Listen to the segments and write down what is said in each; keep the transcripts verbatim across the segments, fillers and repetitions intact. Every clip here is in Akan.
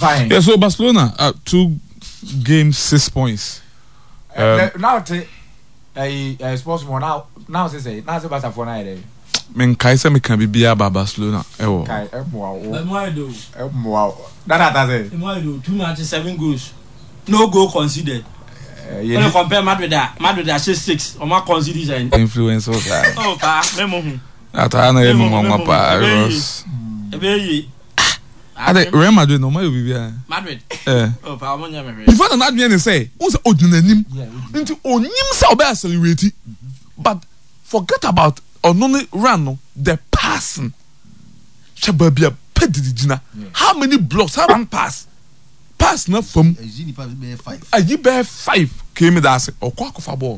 Fine. Yeah, so Barcelona uh, two games, six points. Um, uh, now to a uh, sportsman now now say now say Barca for now. Men Kaisa me can be beer by Barcelona. Oh. Kai, wow. Why do? Wow. That that say. Why do two matches seven goals, no goal considered. Uh, yeah. When you compare Madrid, that Madrid has six. Or my considered influence of that. Oh, pa, memo. That I know mama pa. Ebe. Ade Real Madrid no my be Madrid. Eh. Oh, pa, mo nya me. Before that Madrid say, who say odunanim. Into onim say obe accelerate. But forget about only run the passing. Chababia pedidina. How many blocks? How many pass? Pass na from five. A yi bear five came that say or quack of a ball.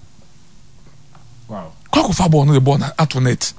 Wow. Quack of a ball no the ball at on it.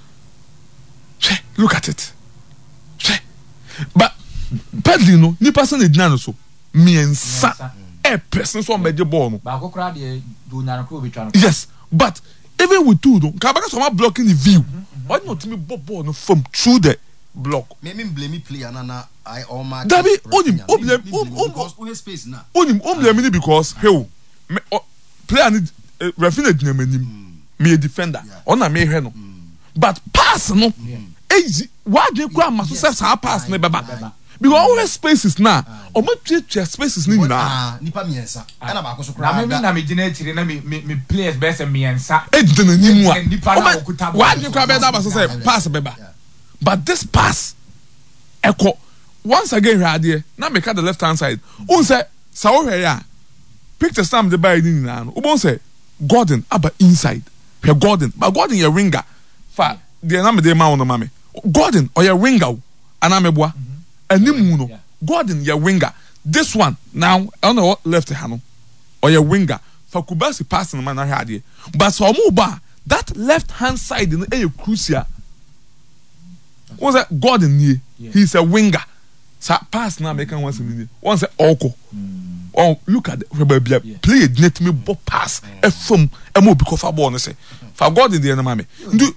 Look at it. But pedli no ni person e dina no so miensa e person so me de ball no. Ba kokra de do nyana ko betwa no. Yes, but even with two no, ka ba so ma blocking the view. Why not me ball ball no from through the block? Me me blame me player na na I all my Dabi onim oblem because we space na. Onim oblem ni because hey player ni referee dina manim. Me a defender. Ona me hwe no. But pass no easy why do you go and success our pass ne baba because all spaces now o ma twa spaces ni na nipa miensa na ba ko so kra na me na me gina chire na me me players best miensa e de na nimu a nipa na okuta why do you go be that say pass baba but this pass echo once again hade na make the left hand side un say sa wo hwe ya picture stamp the by ni na no o say Gordon aba inside he Gordon but Gordon your ringer fa the na me dey ma wono mame Gordon or your winger anameboa animu no Gordon your winger this one now on the left hand or your winger for Kubasi passing man na hade but so mo ba that left hand side no e crucial what's that Gordon nie he's a winger sa pass na make one some one say oko oh look at the play net me ball pass e from e mo bi ko fa ball no say for Gordon dey na mame ndu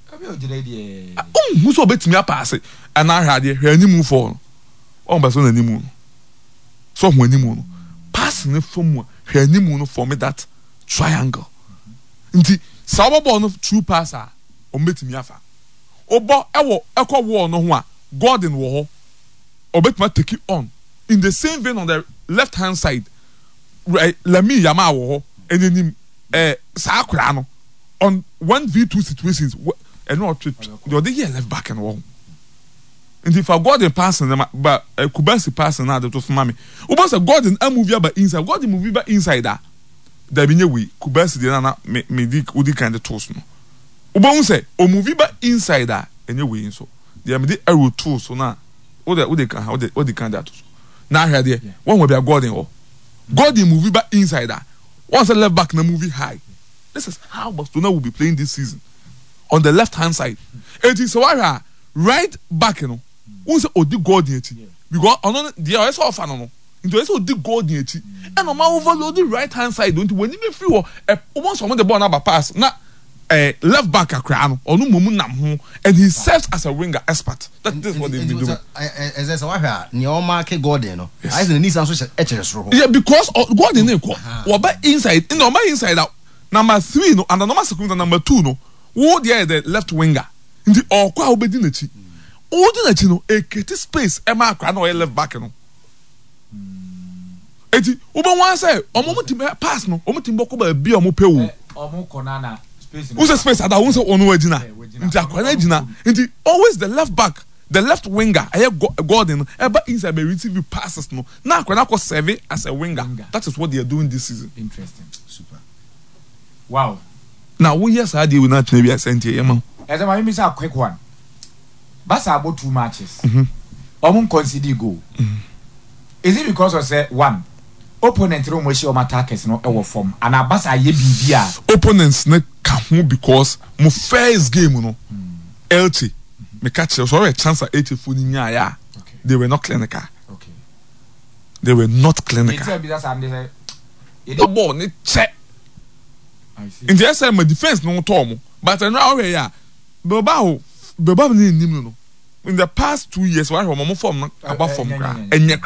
um who so bet me pass and I had here animu for on person animu so who animu pass ne from animu no for me that triangle nti sawo ball no true passer o bet me afa obo ewo ekọ wall no ho a Gordon wo ho o bet me take it on in the same vein on the left hand side right Lami Yama wo ho enim eh sa akra no on one v two situations and not the other year left back and wall. And if I got the passing, but a Kubasi passing now to Mami. Ubas a Gordon a movie by inside, Gordon movie by inside that. There be no way Kubasi did not me dick would kind of toast no. Ubon say, O movie by inside that, and you win so. There be the arrow too, so now. What they can, how they what they can that. Now here, there, one will be a Gordon or Gordon movie by inside that. Once a left back in the movie high. This is how Barcelona will be playing this season. On the left hand side, it is why right back, you know, who say Odi Gordon because on the other side of no, into eso Odi Gordon and on my overload the right hand side. Don't when you feel a once someone the ball number pass na eh left back a crown or no mumu nam ho and he serves as a winger expert. That is what they've been doing. As I say, why ni o mark Gordon no? I say ni san so echeresro. Yeah, because Gordon e ko oba inside in the inside out number three no and the number second number two no. Who there the left winger in the or kwa obedi na chi odi na chi no e create space e ma akra na o left back no eti obo wan say omo mutim pass no omo tim boko ba bi omo pe wo omo kona na space who say space ada who say ono agina nti akwa na agina nti always the left back the left winger e Gordon e ba inside be receive passes no na akwa na ko serve as a winger. That is what they are doing this season. Interesting. Super. Wow. Now we yes I deal with not maybe I sent you man. As I miss a quick one. Barca about two matches. Mhm. Omun concede goal. Mhm. Is it because of say one opponent room we show attackers no e form and Barca ye bibia opponents ne ka ho because mo first game no Elche me catch so a chance at eighty for nya ya. They were not clinical. Okay. They were not clinical. It be that and they say the ball ne check. I see. In the S M defense no tom but I know where ya Bilbao Bilbao ni nim no in the past two years why mo form about form kra enye